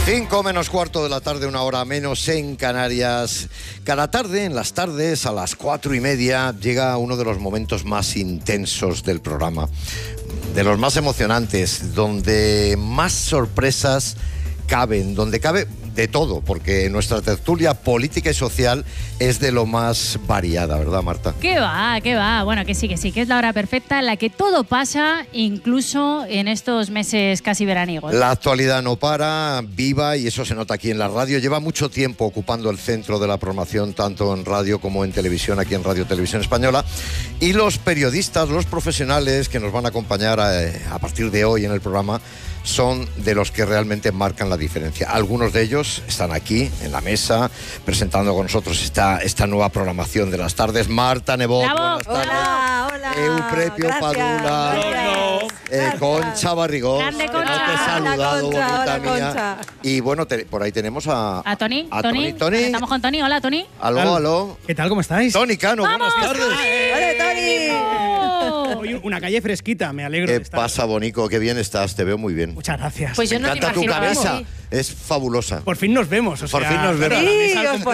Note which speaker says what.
Speaker 1: 5 menos cuarto de la tarde, una hora menos en Canarias. Cada tarde, en las tardes, a las 4:30, llega uno de los momentos más intensos del programa, de los más emocionantes, donde más sorpresas caben, donde cabe de todo, porque nuestra tertulia política y social es de lo más variada, ¿verdad, Marta?
Speaker 2: ¿Qué va? Bueno, que sí, que es la hora perfecta en la que todo pasa, incluso en estos meses casi veraniegos.
Speaker 1: La actualidad no para, viva, y eso se nota aquí en la radio. Lleva mucho tiempo ocupando el centro de la programación, tanto en radio como en televisión, aquí en Radio Televisión Española. Y los periodistas, los profesionales que nos van a acompañar a partir de hoy en el programa, son de los que realmente marcan la diferencia. Algunos de ellos están aquí, en la mesa, presentando con nosotros esta nueva programación de las tardes. Marta Nebot, buenas tardes.
Speaker 3: Hola.
Speaker 1: Euprepio Padula. Concha Barrigós.
Speaker 2: Grande,
Speaker 1: que no
Speaker 2: Concha.
Speaker 1: te he saludado,
Speaker 3: Hola, Concha,
Speaker 1: bonita
Speaker 3: hola,
Speaker 1: mía.
Speaker 3: Concha.
Speaker 1: Y bueno, por ahí tenemos a
Speaker 2: Tony.
Speaker 1: Tony.
Speaker 2: Estamos con Tony. Hola, Tony.
Speaker 1: Aló.
Speaker 4: ¿Qué tal? ¿Cómo estáis?
Speaker 1: Tony Cano, buenas tardes.
Speaker 3: ¡Hola, Tony!
Speaker 4: Hoy una calle fresquita, me alegro de
Speaker 1: ¿Qué
Speaker 4: estar.
Speaker 1: pasa, Bonico? Qué bien estás, te veo muy bien.
Speaker 4: Muchas gracias.
Speaker 3: Pues yo
Speaker 1: Me
Speaker 3: no te
Speaker 1: encanta tu
Speaker 3: imaginaba
Speaker 1: camisa,
Speaker 3: así.
Speaker 1: es fabulosa.
Speaker 4: Por fin nos vemos.
Speaker 1: Por fin nos vemos.
Speaker 4: claro, la
Speaker 3: Sí,
Speaker 4: mesa al
Speaker 3: os
Speaker 4: completo.